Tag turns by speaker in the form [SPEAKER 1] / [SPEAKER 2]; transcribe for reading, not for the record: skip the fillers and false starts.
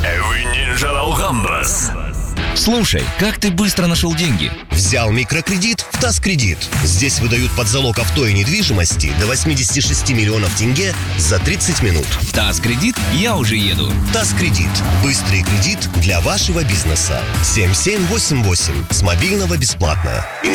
[SPEAKER 1] Вы Ninja Alhambras.
[SPEAKER 2] Слушай, как ты быстро нашел деньги?
[SPEAKER 3] Взял микрокредит в ТАСКредит. Здесь выдают под залог авто и недвижимости до 86 миллионов тенге за 30 минут.
[SPEAKER 2] ТАСКредит, я уже еду.
[SPEAKER 3] ТАСКредит. Быстрый кредит для вашего бизнеса. 7788. С мобильного бесплатно.